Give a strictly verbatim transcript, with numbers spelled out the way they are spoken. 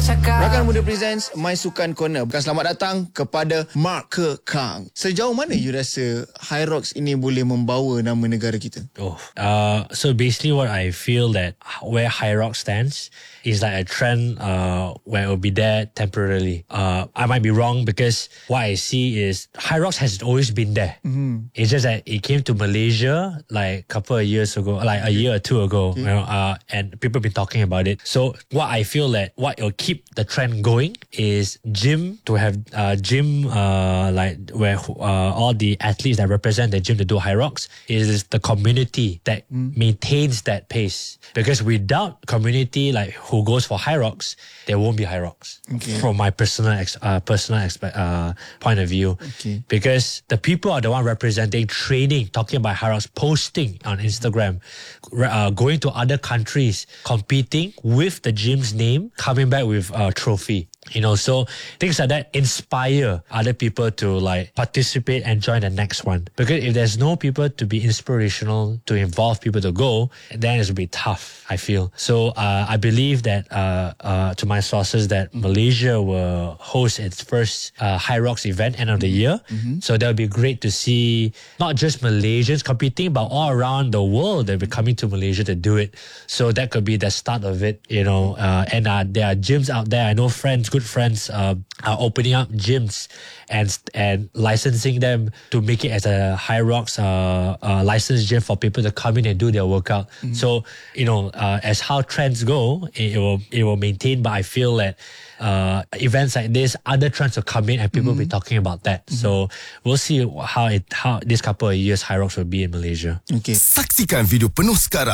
cakap. Rakan Muda Presents My Sukan Corner. Bukan selamat datang kepada Mark Kekang. Sejauh mana you rasa Hyrox ini boleh membawa nama negara kita? Oh, uh, so basically what I feel that where Hyrox stands is like a trend uh, where it will be there temporarily. Uh, I might be wrong because what I see is Hyrox has always been there. Mm-hmm. It's just that it came to Malaysia like a couple of years ago, like a year or two ago, okay. you know, uh, and people have been talking about it. So what I feel that what will keep the trend going is gym, to have uh, gym uh, like where uh, all the athletes that represent the gym to do Hyrox is the community that mm. maintains that pace. Because without community like who goes for Hyrox, there won't be Hyrox. Okay. From my personal ex- uh, personal expe- uh, point of view. Okay. Because the people are the one representing training, talking about Hyrox, posting on Instagram, uh, going to other countries, competing with the gym's name, coming back with a trophy. You know, so things like that inspire other people to like participate and join the next one. Because if there's no people to be inspirational, to involve people to go, then it's will be tough, I feel. So uh, I believe that uh, uh, to my sources that Malaysia will host its first uh, Hyrox event end of the year. Mm-hmm. So that'll be great to see not just Malaysians competing, but all around the world that will be coming to Malaysia to do it. So that could be the start of it, you know. Uh, and uh, there are gyms out there. I know friends, good friends uh, are opening up gyms and and licensing them to make it as a Hyrox uh, uh, licensed gym for people to come in and do their workout. Mm-hmm. So, you know, uh, as how trends go, it, it will it will maintain. But I feel that uh, events like this, other trends will come in and people mm-hmm. will be talking about that. Mm-hmm. So we'll see how it how this couple of years Hyrox will be in Malaysia. Okay. Saksikan video penuh sekarang